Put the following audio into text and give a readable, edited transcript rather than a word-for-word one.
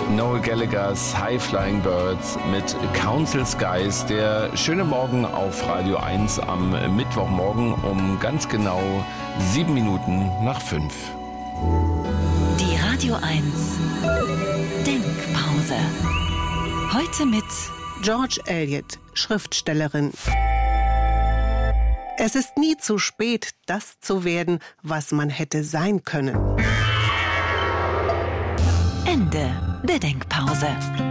Noel Gallaghers High Flying Birds mit Council Skies. Der schöne Morgen auf Radio 1 am Mittwochmorgen um ganz genau 7 Minuten nach 5. Die Radio 1 Denkpause. Heute mit George Eliot, Schriftstellerin. Es ist nie zu spät, das zu werden, was man hätte sein können. Ende der Denkpause.